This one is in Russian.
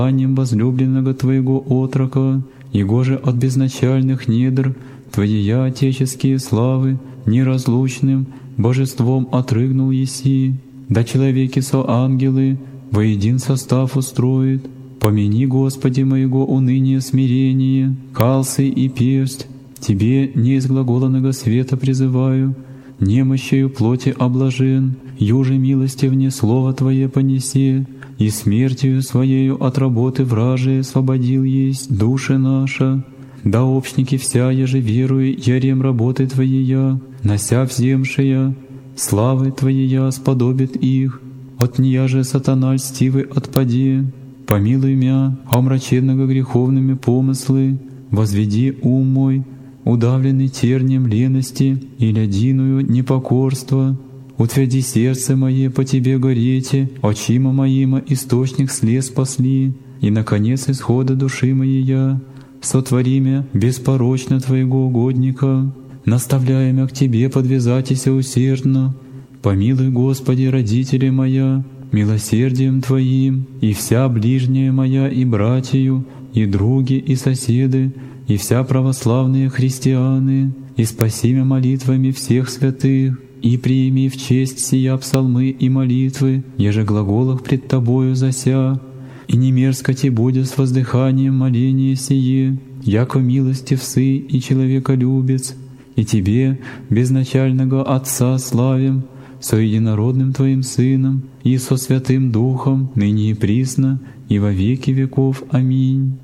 возлюбленного Твоего отрока, его же от безначальных недр Твоя отеческие славы неразлучным божеством отрыгнул еси. Да человеки со ангелы воедин состав устроит. Помяни, Господи, моего уныния смирение, калцы и персть. Тебе не из глаголаного света призываю, немощью плоти облажен, юже милостивне слово Твое понесе, и смертью Своею от работы вражие освободил есть души наша. Да общники вся, еже веруй, ярем работы Твоея, нося вземшая, славы Твоея сподобит их, от нея же сатана льстивый отпади. Помилуй мя, омраченного греховными помыслы, возведи ум мой, удавленный тернием лености и лядиную непокорства. Утверди сердце мое по Тебе горете, очима моима источник слез спасли, и, наконец, исхода души моей сотвори мя беспорочно Твоего угодника, наставляя мя к Тебе подвязатися усердно. Помилуй, Господи, родители моя, милосердием Твоим, и вся ближняя моя, и братью, и други, и соседы, и вся православные христианы, и спаси мя молитвами всех святых, и приими в честь сия псалмы и молитвы, еже глаголах пред Тобою зася, и не мерзко Те будет с воздыханием моление сие, яко милостив Сы и человеколюбец, и Тебе, безначального Отца, славим, со единородным Твоим Сыном и со Святым Духом, ныне и присно, и во веки веков. Аминь.